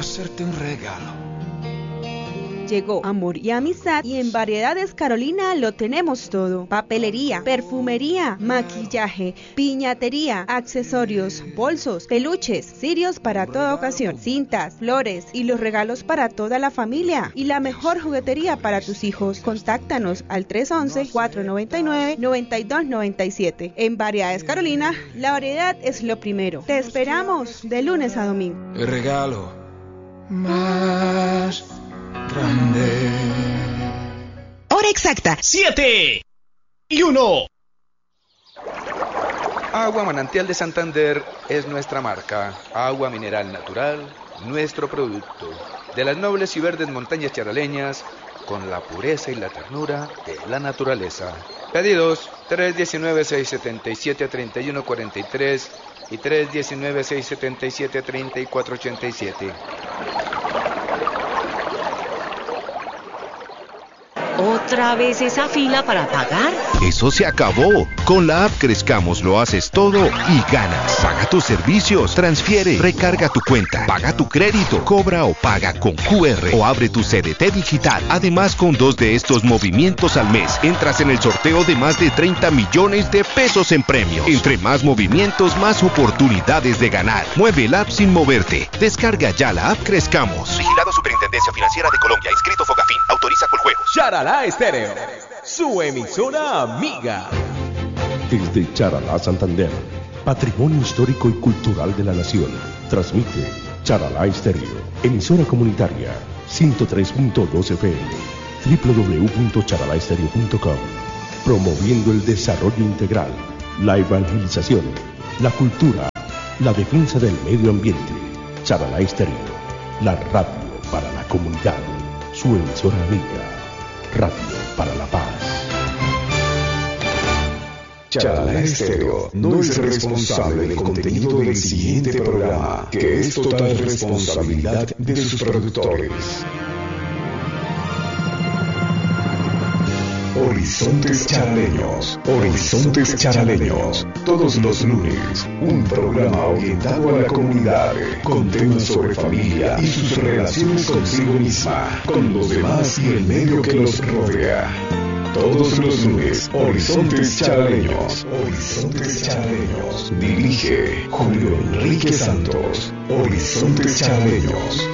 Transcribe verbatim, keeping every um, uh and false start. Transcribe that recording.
hacerte un regalo. Llegó amor y amistad y en Variedades Carolina lo tenemos todo. Papelería, perfumería, maquillaje, piñatería, accesorios, bolsos, peluches, cirios para toda ocasión, cintas, flores y los regalos para toda la familia y la mejor juguetería para tus hijos. Contáctanos al tres once, cuatro noventa y nueve, noventa y dos noventa y siete. En Variedades Carolina, la variedad es lo primero. Te esperamos de lunes a domingo. El regalo más grande. Hora exacta, siete y uno. Agua Manantial de Santander es nuestra marca. Agua mineral natural, nuestro producto. De las nobles y verdes montañas charaleñas, con la pureza y la ternura de la naturaleza. Pedidos tres uno nueve, seis siete siete, tres uno cuatro tres y tres uno nueve, seis siete siete, tres cuatro ocho siete. ¿Otra vez esa fila para pagar? Eso se acabó. Con la app Crezcamos lo haces todo y ganas. Paga tus servicios, transfiere, recarga tu cuenta, paga tu crédito, cobra o paga con Q R o abre tu C D T digital. Además, con dos de estos movimientos al mes, entras en el sorteo de más de treinta millones de pesos en premios. Entre más movimientos, más oportunidades de ganar. Mueve el app sin moverte. Descarga ya la app Crezcamos. Vigilado Superintendencia Financiera de Colombia. Inscrito Fogafín. Autoriza Coljuegos. Charalá Estéreo, su emisora amiga. Desde Charalá, Santander, patrimonio histórico y cultural de la nación, transmite Charalá Estéreo, emisora comunitaria, ciento tres punto dos F M, doble u doble u doble u punto charalá estéreo punto com, promoviendo el desarrollo integral, la evangelización, la cultura, la defensa del medio ambiente. Charalá Estéreo, la radio para la comunidad, su emisora amiga. Radio para la paz. Charalá Estéreo no es responsable del contenido del siguiente programa, que es total responsabilidad de sus productores. Horizontes Charaleños, Horizontes Charaleños, todos los lunes, un programa orientado a la comunidad, con temas sobre familia y sus relaciones consigo misma, con los demás y el medio que los rodea. Todos los lunes, Horizontes Charaleños, Horizontes Charaleños, dirige Julio Enrique Santos, Horizontes Charaleños.